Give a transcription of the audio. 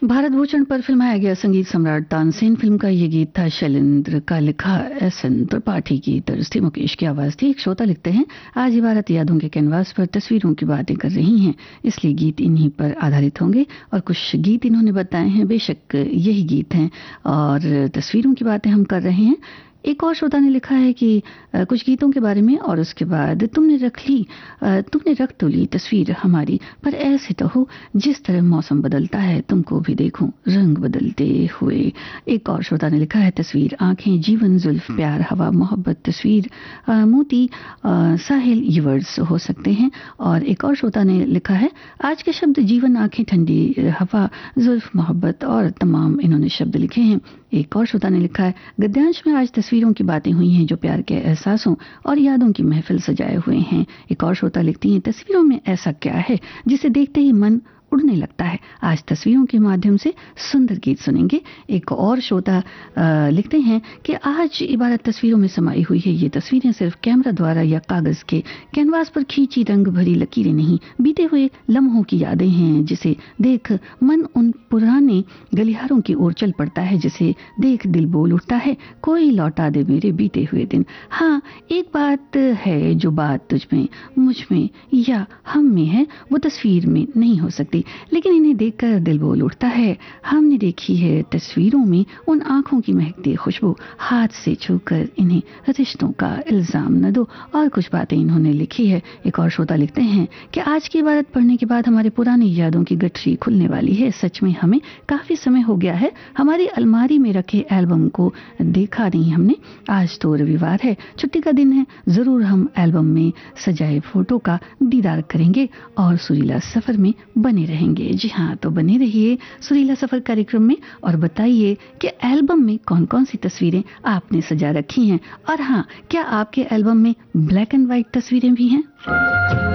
भारत भूषण पर फिल्माया गया संगीत सम्राट तानसेन फिल्म का ये गीत था। शैलेंद्र का लिखा, एसएन त्रिपाठी की तर्ज थी, मुकेश की आवाज थी। एक श्रोता लिखते हैं, आज इबारत यादों के कैनवास पर तस्वीरों की बातें कर रही हैं, इसलिए गीत इन्हीं पर आधारित होंगे। और कुछ गीत इन्होंने बताए हैं, बेशक यही गीत हैं और तस्वीरों की बातें हम कर रहे हैं। एक और श्रोता ने लिखा है कि कुछ गीतों के बारे में, और उसके बाद तुमने रख तो ली तस्वीर हमारी, पर ऐसे तो हो जिस तरह मौसम बदलता है, तुमको भी देखूं रंग बदलते हुए। एक और श्रोता ने लिखा है, तस्वीर आंखें, जीवन, जुल्फ, प्यार, हवा, मोहब्बत, तस्वीर, मोती, साहिल, ये वर्ड्स हो सकते हैं। और एक और श्रोता ने लिखा है, आज के शब्द जीवन, आंखें, ठंडी हवा, जुल्फ, मोहब्बत और तमाम इन्होंने शब्द लिखे हैं। एक और श्रोता ने लिखा है, गद्यांश में आज तस्वीरों की बातें हुई हैं जो प्यार के एहसासों और यादों की महफिल सजाए हुए हैं। एक और श्रोता लिखती हैं, तस्वीरों में ऐसा क्या है जिसे देखते ही मन उड़ने लगता है। आज तस्वीरों के माध्यम से सुंदर गीत सुनेंगे। एक और श्रोता लिखते हैं कि आज इबारत तस्वीरों में समाई हुई है। ये तस्वीरें सिर्फ कैमरा द्वारा या कागज के कैनवास पर खींची रंग भरी लकीरें नहीं, बीते हुए लम्हों की यादें हैं, जिसे देख मन उन पुराने गलियारों की ओर चल पड़ता है, जिसे देख दिल बोल उठता है, कोई लौटा दे मेरे बीते हुए दिन। हाँ, एक बात है, जो बात तुझ में, मुझ में या हम में है, वो तस्वीर में नहीं हो सकती, लेकिन इन्हें देखकर दिल बोल उठता है। हमने देखी है तस्वीरों में उन आंखों की महकती खुशबू, हाथ से छूकर इन्हें रिश्तों का इल्जाम न दो। और कुछ बातें इन्होंने लिखी है। एक और श्रोता लिखते हैं कि आज की इबारत पढ़ने के बाद हमारे पुरानी यादों की गठरी खुलने वाली है। सच में हमें काफी समय हो गया है हमारी अलमारी में रखे एल्बम को देखा नहीं हमने। आज तो रविवार है, छुट्टी का दिन है, जरूर हम एल्बम में सजाए फोटो का दीदार करेंगे और सुरीला सफर में बने रहेंगे। जी हाँ, तो बने रहिए सुरीला सफर कार्यक्रम में और बताइए कि एल्बम में कौन कौन सी तस्वीरें आपने सजा रखी हैं। और हाँ, क्या आपके एल्बम में ब्लैक एंड व्हाइट तस्वीरें भी हैं?